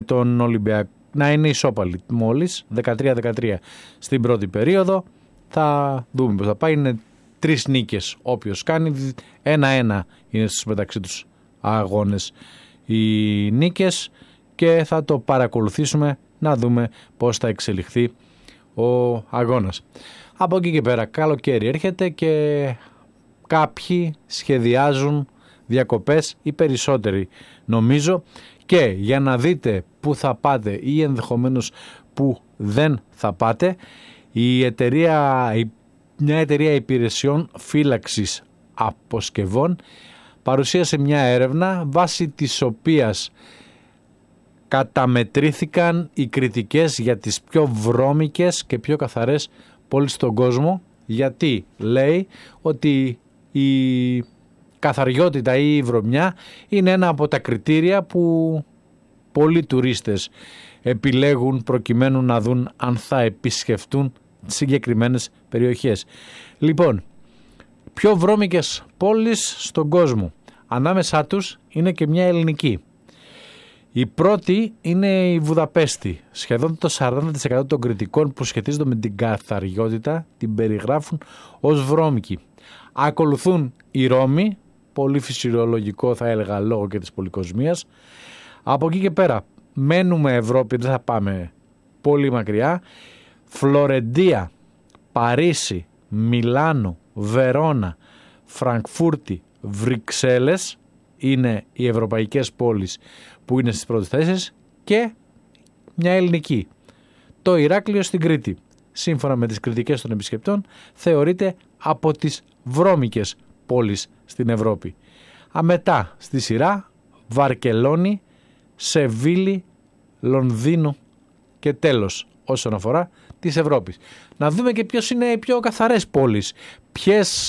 τον Ολυμπιακό, να είναι ισόπαλοι μόλις, 13-13 στην πρώτη περίοδο. Θα δούμε πώς θα πάει. Είναι 3 νίκες όποιος κάνει, 1-1 είναι στους μεταξύ τους αγώνες οι νίκες και θα το παρακολουθήσουμε να δούμε πώς θα εξελιχθεί ο αγώνας. Από εκεί και πέρα καλοκαίρι έρχεται και κάποιοι σχεδιάζουν διακοπές, οι περισσότεροι νομίζω, και για να δείτε που θα πάτε ή ενδεχομένως που δεν θα πάτε, μια εταιρεία υπηρεσιών φύλαξης αποσκευών παρουσίασε μια έρευνα βάσει της οποίας καταμετρήθηκαν οι κριτικές για τις πιο βρώμικες και πιο καθαρές πόλεις στον κόσμο, γιατί λέει ότι η καθαριότητα ή η βρωμιά είναι ένα από τα κριτήρια που πολλοί τουρίστες επιλέγουν προκειμένου να δουν αν θα επισκεφτούν συγκεκριμένες περιοχές. Λοιπόν, πιο βρώμικες πόλεις στον κόσμο, ανάμεσά τους είναι και μια ελληνική. Η πρώτη είναι η Βουδαπέστη. Σχεδόν το 40% των κριτικών που σχετίζονται με την καθαριότητα την περιγράφουν ως βρώμικη. Ακολουθούν η Ρώμη, πολύ φυσιολογικό θα έλεγα λόγω και της πολυκοσμίας. Από εκεί και πέρα μένουμε Ευρώπη, δεν θα πάμε πολύ μακριά. Φλωρεντία, Παρίσι, Μιλάνο, Βερόνα, Φραγκφούρτη, Βρυξέλλες είναι οι ευρωπαϊκές πόλεις που είναι στις πρώτες θέσεις και μια ελληνική. Το Ηράκλειο στην Κρήτη, σύμφωνα με τις κριτικές των επισκεπτών, θεωρείται από τις βρώμικες πόλεις στην Ευρώπη. Αμετά στη σειρά Βαρκελόνη, Σεβίλη, Λονδίνο και τέλος όσον αφορά της Ευρώπης. Να δούμε και ποιες είναι οι πιο καθαρές πόλεις. Ποιες